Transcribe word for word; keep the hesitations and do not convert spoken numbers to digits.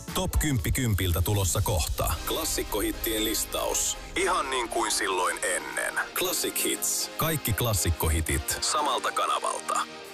Top kymmenen kympiltä tulossa kohta. Klassikkohittien listaus. Ihan niin kuin silloin ennen. Classic Hits. Kaikki klassikkohitit samalta kanavalta.